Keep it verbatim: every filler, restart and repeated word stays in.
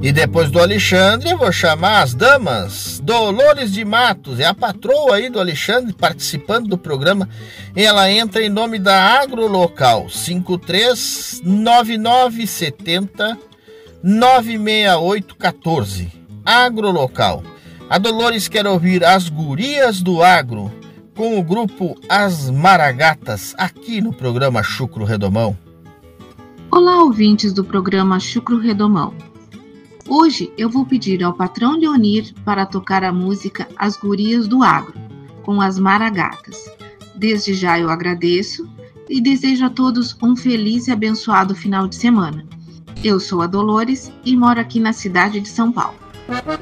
E depois do Alexandre, eu vou chamar as damas. Dolores de Matos, é a patroa aí do Alexandre, participando do programa. Ela entra em nome da Agrolocal, cinco três nove nove sete zero nove seis oito um quatro. Agrolocal. A Dolores quer ouvir As Gurias do Agro, com o grupo As Maragatas, aqui no programa Chucro Redomão. Olá, ouvintes do programa Chucro Redomão. Hoje eu vou pedir ao patrão Leonir para tocar a música As Gurias do Agro, com As Maragatas. Desde já eu agradeço e desejo a todos um feliz e abençoado final de semana. Eu sou a Dolores e moro aqui na cidade de São Paulo.